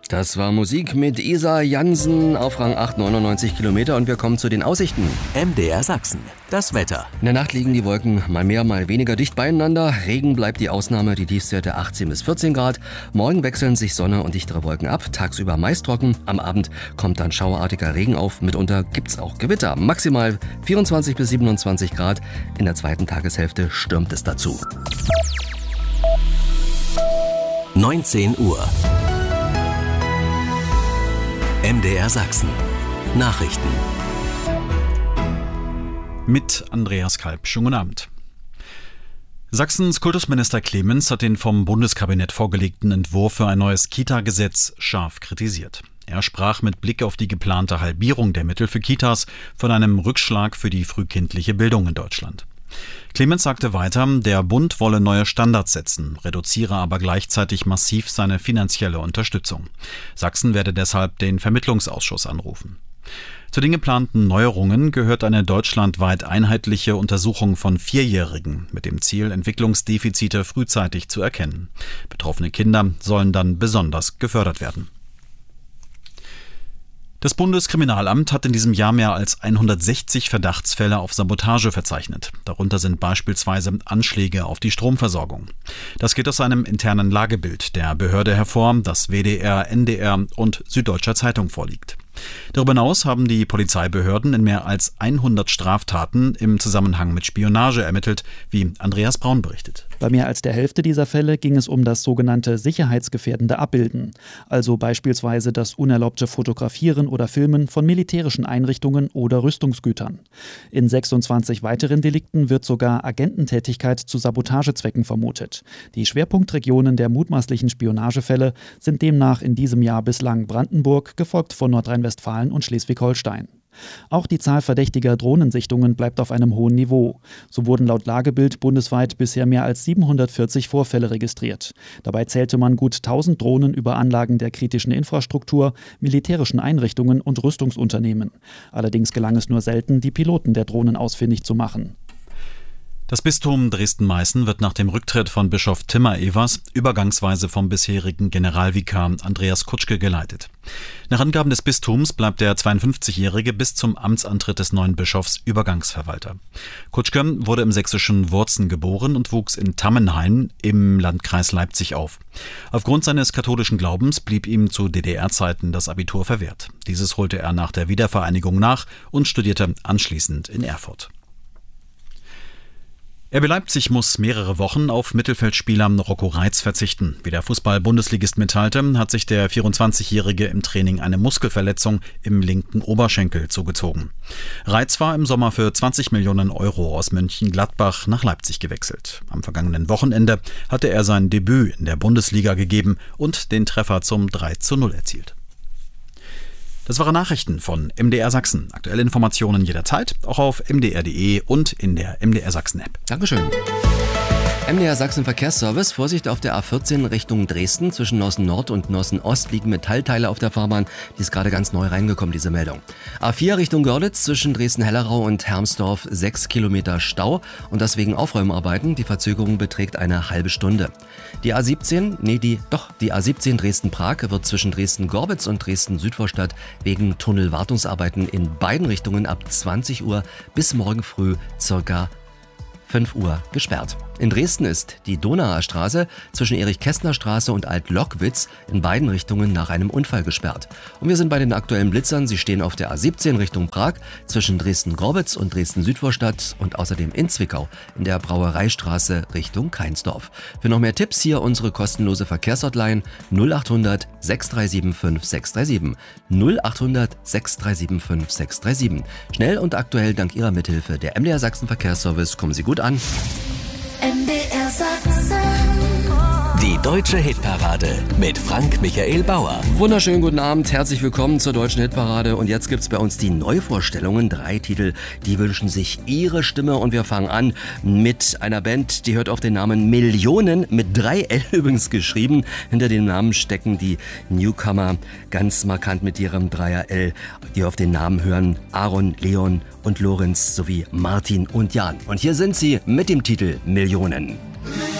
Das war Musik mit Isa Jansen auf Rang 8, 99 Kilometer und wir kommen zu den Aussichten. MDR Sachsen, das Wetter. In der Nacht liegen die Wolken mal mehr, mal weniger dicht beieinander. Regen bleibt die Ausnahme, die Tiefstwerte 18 bis 14 Grad. Morgen wechseln sich Sonne und dichtere Wolken ab, tagsüber meist trocken. Am Abend kommt dann schauerartiger Regen auf, mitunter gibt's auch Gewitter. Maximal 24 bis 27 Grad. In der zweiten Tageshälfte stürmt es dazu. 19 Uhr. MDR Sachsen. Nachrichten. Mit Andreas Kalb. Schönen guten Abend. Sachsens Kultusminister Clemens hat den vom Bundeskabinett vorgelegten Entwurf für ein neues Kita-Gesetz scharf kritisiert. Er sprach mit Blick auf die geplante Halbierung der Mittel für Kitas von einem Rückschlag für die frühkindliche Bildung in Deutschland. Clemens sagte weiter, der Bund wolle neue Standards setzen, reduziere aber gleichzeitig massiv seine finanzielle Unterstützung. Sachsen werde deshalb den Vermittlungsausschuss anrufen. Zu den geplanten Neuerungen gehört eine deutschlandweit einheitliche Untersuchung von Vierjährigen mit dem Ziel, Entwicklungsdefizite frühzeitig zu erkennen. Betroffene Kinder sollen dann besonders gefördert werden. Das Bundeskriminalamt hat in diesem Jahr mehr als 160 Verdachtsfälle auf Sabotage verzeichnet. Darunter sind beispielsweise Anschläge auf die Stromversorgung. Das geht aus einem internen Lagebild der Behörde hervor, das WDR, NDR und Süddeutscher Zeitung vorliegt. Darüber hinaus haben die Polizeibehörden in mehr als 100 Straftaten im Zusammenhang mit Spionage ermittelt, wie Andreas Braun berichtet. Bei mehr als der Hälfte dieser Fälle ging es um das sogenannte sicherheitsgefährdende Abbilden, also beispielsweise das unerlaubte Fotografieren oder Filmen von militärischen Einrichtungen oder Rüstungsgütern. In 26 weiteren Delikten wird sogar Agententätigkeit zu Sabotagezwecken vermutet. Die Schwerpunktregionen der mutmaßlichen Spionagefälle sind demnach in diesem Jahr bislang Brandenburg, gefolgt von Nordrhein-Westfalen und Schleswig-Holstein. Auch die Zahl verdächtiger Drohnensichtungen bleibt auf einem hohen Niveau. So wurden laut Lagebild bundesweit bisher mehr als 740 Vorfälle registriert. Dabei zählte man gut 1000 Drohnen über Anlagen der kritischen Infrastruktur, militärischen Einrichtungen und Rüstungsunternehmen. Allerdings gelang es nur selten, die Piloten der Drohnen ausfindig zu machen. Das Bistum Dresden-Meißen wird nach dem Rücktritt von Bischof Timmer Evers übergangsweise vom bisherigen Generalvikar Andreas Kutschke geleitet. Nach Angaben des Bistums bleibt der 52-Jährige bis zum Amtsantritt des neuen Bischofs Übergangsverwalter. Kutschke wurde im sächsischen Wurzen geboren und wuchs in Tammenhain im Landkreis Leipzig auf. Aufgrund seines katholischen Glaubens blieb ihm zu DDR-Zeiten das Abitur verwehrt. Dieses holte er nach der Wiedervereinigung nach und studierte anschließend in Erfurt. RB Leipzig muss mehrere Wochen auf Mittelfeldspieler Rocco Reitz verzichten. Wie der Fußball-Bundesligist mitteilte, hat sich der 24-Jährige im Training eine Muskelverletzung im linken Oberschenkel zugezogen. Reitz war im Sommer für 20 Millionen Euro aus Mönchengladbach nach Leipzig gewechselt. Am vergangenen Wochenende hatte er sein Debüt in der Bundesliga gegeben und den Treffer zum 3:0 erzielt. Das waren Nachrichten von MDR Sachsen. Aktuelle Informationen jederzeit, auch auf mdr.de und in der MDR Sachsen-App. Dankeschön. MDR Sachsen Verkehrsservice. Vorsicht auf der A14 Richtung Dresden. Zwischen Nossen Nord und Nossen Ost liegen Metallteile auf der Fahrbahn. Die ist gerade ganz neu reingekommen, diese Meldung. A4 Richtung Görlitz zwischen Dresden-Hellerau und Hermsdorf 6 Kilometer Stau und das wegen Aufräumarbeiten. Die Verzögerung beträgt eine halbe Stunde. Die A17 Dresden-Prag wird zwischen Dresden-Gorbitz und Dresden-Südvorstadt wegen Tunnelwartungsarbeiten in beiden Richtungen ab 20 Uhr bis morgen früh circa 5 Uhr gesperrt. In Dresden ist die Donauer Straße zwischen Erich-Kästner-Straße und Alt-Lockwitz in beiden Richtungen nach einem Unfall gesperrt. Und wir sind bei den aktuellen Blitzern. Sie stehen auf der A17 Richtung Prag zwischen Dresden-Gorbitz und Dresden-Südvorstadt und außerdem in Zwickau in der Brauereistraße Richtung Keinsdorf. Für noch mehr Tipps hier unsere kostenlose Verkehrshotline 0800 6375 637. 0800 6375 637. Schnell und aktuell dank Ihrer Mithilfe der MDR Sachsen Verkehrsservice. Kommen Sie gut an. MDR Sachsen. Die deutsche Hitparade mit Frank Michael Bauer. Wunderschönen guten Abend, herzlich willkommen zur deutschen Hitparade. Und jetzt gibt's bei uns die Neuvorstellungen. 3 Titel, die wünschen sich Ihre Stimme. Und wir fangen an mit einer Band, die hört auf den Namen Millionen, mit 3 L übrigens geschrieben. Hinter dem Namen stecken die Newcomer ganz markant mit ihrem 3er L, die auf den Namen hören Aaron, Leon und Lorenz sowie Martin und Jan. Und hier sind sie mit dem Titel Millionen.